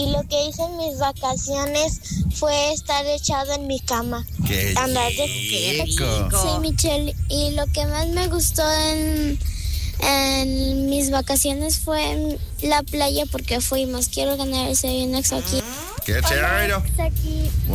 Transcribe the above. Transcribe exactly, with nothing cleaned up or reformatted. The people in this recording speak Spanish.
Y lo que hice en mis vacaciones fue estar echado en mi cama. ¡Qué Andar de... rico! Sí, Michelle. Y lo que más me gustó en, en mis vacaciones fue la playa porque fuimos. Quiero ganar ese Binax aquí. ¡Qué chévere! Aquí.